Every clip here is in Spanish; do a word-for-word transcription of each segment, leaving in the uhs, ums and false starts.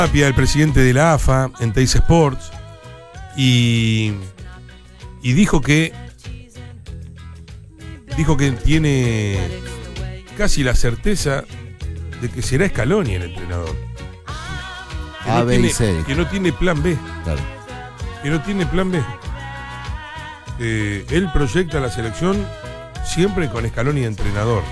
Tapia, el presidente de la A F A, en Teis Sports, y, y dijo que dijo que tiene casi la certeza de que será Scaloni el entrenador. Que A, no, B y tiene, C. que no tiene plan B. Claro. Que no tiene plan B. Eh, él proyecta la selección siempre con Scaloni de entrenador.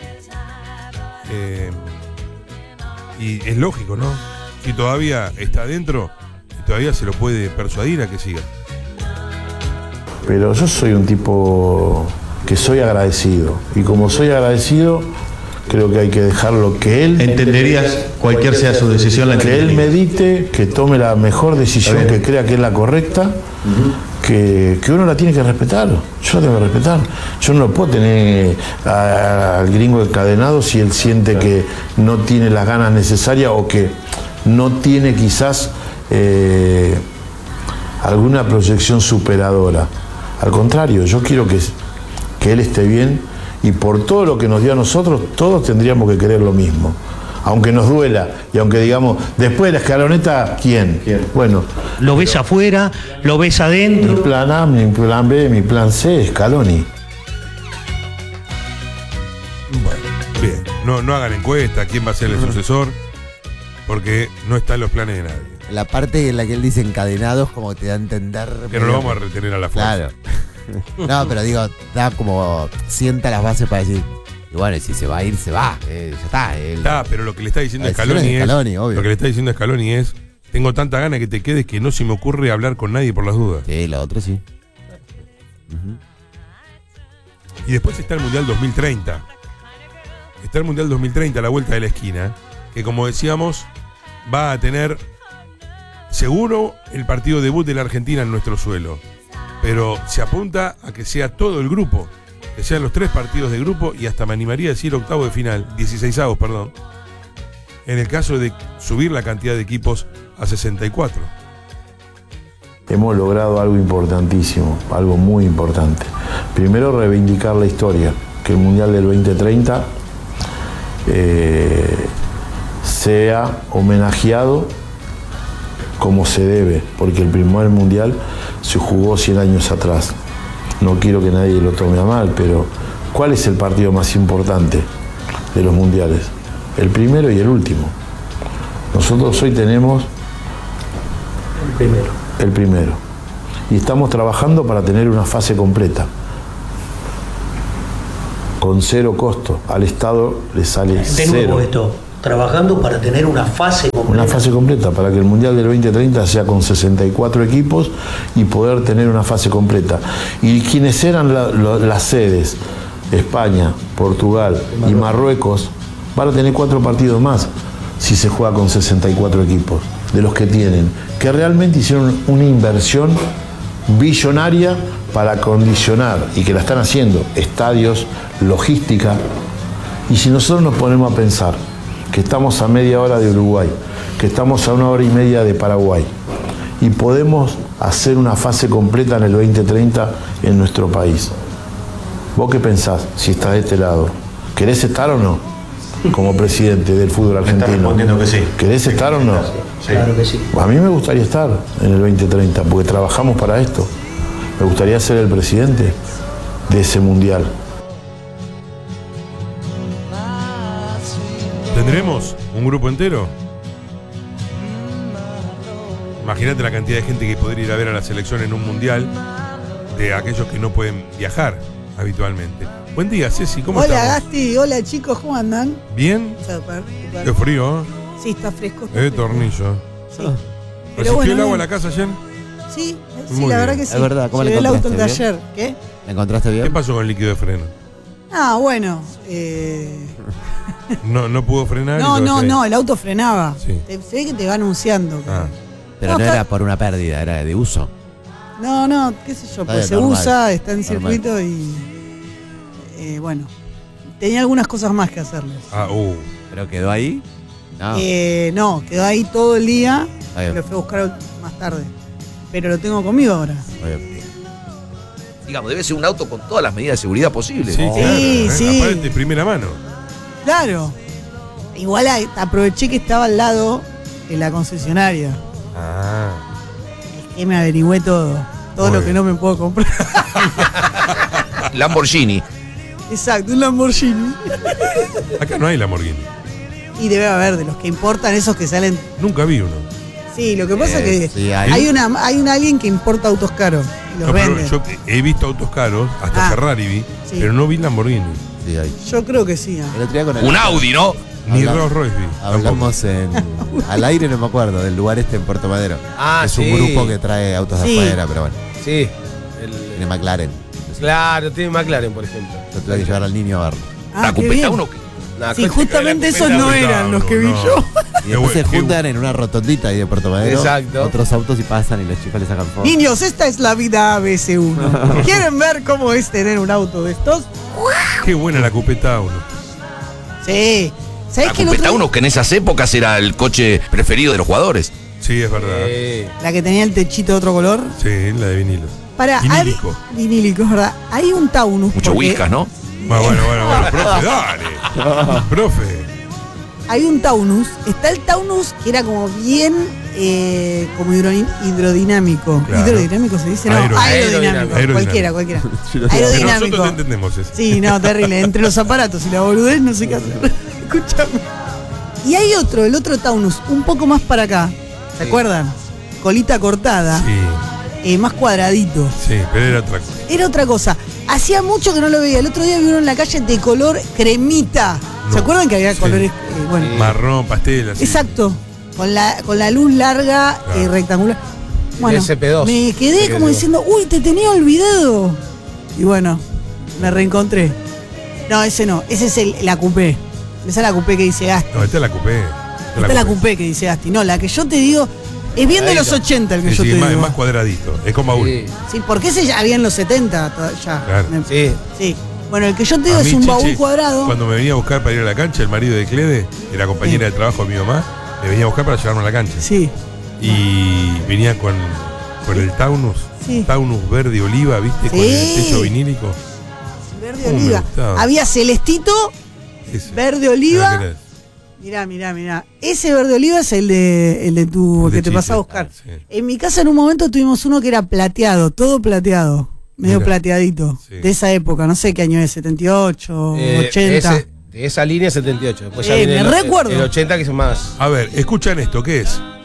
Eh, y es lógico, ¿no? Si todavía está adentro, todavía se lo puede persuadir a que siga. Pero yo soy un tipo que soy agradecido. Y como soy agradecido, creo que hay que dejar lo que él... ¿Entenderías cualquier sea su decisión? La que él medite, que tome la mejor decisión que crea que es la correcta, uh-huh. que, que uno la tiene que respetar. Yo la tengo que respetar. Yo no puedo tener a, a, al gringo encadenado si él siente que no tiene las ganas necesarias o que no tiene quizás eh, alguna proyección superadora. Al contrario, yo quiero que, que él esté bien, y por todo lo que nos dio a nosotros, todos tendríamos que querer lo mismo. Aunque nos duela, y aunque digamos, después de la escaloneta, ¿quién? ¿Quién? Bueno. ¿Lo ves afuera? ¿Lo ves adentro? Mi plan A, mi plan B, mi plan C, Scaloni. Bueno, bien. No, no hagan encuesta, quién va a ser el sucesor, porque no está en los planes de nadie. La parte en la que él dice encadenados como te da a entender... Que no lo vamos a retener a la fuerza. Claro. No, pero digo, da como... sienta las bases para decir... Y bueno, si se va a ir, se va. Eh, ya está. Él, ah, pero lo que le está diciendo es Scaloni es... Scaloni, obvio. Lo que le está diciendo Scaloni es... Tengo tanta gana que te quedes que no se me ocurre hablar con nadie por las dudas. Sí, lo otro sí. Uh-huh. Y después está el Mundial dos mil treinta. Está el Mundial dos mil treinta a la vuelta de la esquina. Que como decíamos, va a tener... seguro el partido debut de la Argentina en nuestro suelo, pero se apunta a que sea todo el grupo, que sean los tres partidos de grupo y hasta me animaría a decir octavo de final, dieciseisavos, perdón, en el caso de subir la cantidad de equipos a sesenta y cuatro. Hemos logrado algo importantísimo, algo muy importante. Primero, reivindicar la historia, que el Mundial del veinte treinta eh, sea homenajeado como se debe, porque el primer mundial se jugó cien años atrás. No quiero que nadie lo tome a mal, pero ¿cuál es el partido más importante de los mundiales? El primero y el último. Nosotros hoy tenemos el primero. El primero. Y estamos trabajando para tener una fase completa. Con cero costo. Al Estado le sale de cero. Nuevo esto. Trabajando para tener una fase completa. Una fase completa, para que el Mundial del veinte treinta sea con sesenta y cuatro equipos y poder tener una fase completa. Y quienes eran la, la, las sedes, España, Portugal y Marruecos, van a tener cuatro partidos más si se juega con sesenta y cuatro equipos, de los que tienen, que realmente hicieron una inversión billonaria para acondicionar, y que la están haciendo, estadios, logística. Y si nosotros nos ponemos a pensar que estamos a media hora de Uruguay, que estamos a una hora y media de Paraguay, y podemos hacer una fase completa en el veinte treinta en nuestro país. ¿Vos qué pensás si estás de este lado? ¿Querés estar o no? Como presidente del fútbol argentino. Me está respondiendo que sí. ¿Querés estar o no? Sí. Claro que sí. A mí me gustaría estar en el veinte treinta, porque trabajamos para esto. Me gustaría ser el presidente de ese mundial. ¿Tendremos un grupo entero? Imagínate la cantidad de gente que podría ir a ver a la selección en un mundial, de aquellos que no pueden viajar habitualmente. Buen día, Ceci, ¿cómo hola, estamos? Hola, Gasti, hola chicos, ¿cómo andan? ¿Bien? Super, super. Qué frío, ¿eh? Sí, está fresco. Está Eh, fresco. tornillo. Sí. Pero Pero bueno, el agua bien. a la casa ayer? Sí, sí, Muy la bien. verdad que sí. Es verdad, ¿cómo la Llevé el auto encontraste? el de ayer. ¿Qué? ¿La encontraste bien? ¿Qué pasó con el líquido de freno? Ah, bueno. Eh... No, no pudo frenar. No, y no, todo no, el auto frenaba. Sí. Te- se ve que te va anunciando. Ah. Pero No, no está- era por una pérdida, era de uso. No, no, qué sé yo, Está pues bien, se normal, usa, está en normal. circuito y. Eh, bueno. Tenía algunas cosas más que hacerles. Ah, uh. ¿Pero quedó ahí? No. Eh, no, quedó ahí todo el día. Está bien. Lo fui a buscar más tarde. Pero lo tengo conmigo ahora. Está bien. Digamos, debe ser un auto con todas las medidas de seguridad posibles. Sí, Sí, claro, ¿eh? sí. Aparte, de primera mano. Claro. Igual a- aproveché que estaba al lado en la concesionaria. Ah. Es que me averigüé todo. Todo Muy lo que bien. no me puedo comprar. Lamborghini. Exacto, un Lamborghini. Acá no hay Lamborghini. Y debe haber de los que importan esos que salen. Nunca vi uno. Sí, lo que pasa Eh, es que sí, hay. hay una hay un alguien que importa autos caros y los No, pero vende. yo he visto autos caros, hasta Ah, Ferrari vi, sí. pero no vi Lamborghini. Sí, hay. Yo creo que sí. ¿eh? El otro día con el- Un Audi, ¿no? Ni Habla- Rolls Royce vi. Hablamos en. Al aire no me acuerdo, del lugar este en Puerto Madero. Ah, es sí. un grupo que trae autos de Sí. afuera, pero bueno. Sí. El- Tiene McLaren. claro, tiene McLaren, por ejemplo. Lo tuve que llevar al niño a verlo. Ah, La qué cupeta bien. uno. Nah, Sí, coche- justamente la esos cupeta no apretado, eran los que vi no. yo. Y después bueno, se qué juntan en una rotondita ahí de Puerto Madero. Exacto. Otros autos y pasan y los chicos le sacan fotos. Niños, esta es la vida A B C uno. ¿Quieren ver cómo es tener un auto de estos? Qué buena la Cupeta uno. Sí. ¿Sabés La que el Cupeta otro- uno, que en esas épocas era el coche preferido de los jugadores. Sí, es verdad. Eh, La que tenía el techito de otro color. Sí, la de vinilo. Para, Vinílico. hay- vinílico, es verdad. Hay un Taunus. Mucho porque whiskas, ¿no? Bueno, bueno, bueno, bueno, profe, dale. Profe. Hay un Taunus. Está el Taunus que era como bien eh, como hidro- hidrodinámico. Claro. ¿Hidrodinámico se dice? No, Aero- aerodinámico. aerodinámico. Cualquiera, cualquiera. Pero nosotros Aerodinámico. te entendemos eso. Sí, no, terrible. Entre los aparatos y la boludez no sé qué hacer. Escúchame. Y hay otro, el otro Taunus, un poco más para acá. ¿Se Sí. acuerdan? Colita cortada, Sí, eh, más cuadradito. sí, pero era otra cosa. Era otra cosa. Hacía mucho que no lo veía. El otro día vi uno en la calle de color cremita. ¿Se No. acuerdan que había Sí. colores? eh, bueno, Marrón, pastel, así. exacto. Con la, con la luz larga, Claro. eh, rectangular. Bueno, S P dos. me quedé Se como quedó. diciendo, uy, te tenía olvidado. Y bueno, me reencontré. No, ese no. Ese es el, la coupé. Esa es la coupé que dice Gasti. No, esta es la Coupé. Esta es la coupé que dice Gasti. No, la que yo te digo es bien de los Cuadradito. ochenta el que Sí, yo sí, te más, digo. más cuadradito. Es como baúl. Sí. Sí, porque ese ya había en los setenta to- ya. Claro. Me- Sí. Sí. Bueno, el que yo te digo A es mí, un Chichi, baúl cuadrado. Cuando me venía a buscar para ir a la cancha, el marido de Clede, era compañera de trabajo de mi mamá, me venía a buscar para llevarme a la cancha. Sí. Y venía con, con el Taunus, Sí. Taunus verde oliva, ¿viste? Con Sí. el techo vinílico. Verde ¿Cómo me oliva. gustaba? Había celestito, Ese. verde ¿Qué oliva. querés? Mirá, mirá, mirá. Ese verde oliva es el de, el de tu El de que te Chiche. pasó a buscar. Ah, sí. En mi casa en un momento tuvimos uno que era plateado, todo plateado. Medio Mira. plateadito. Sí. De esa época, no sé qué año es, setenta y ocho, Eh, ochenta. ese- de esa línea setenta y ocho. Después ya Eh, viene me el, recuerdo. el ochenta, que es más. A ver, escuchan esto, ¿qué es?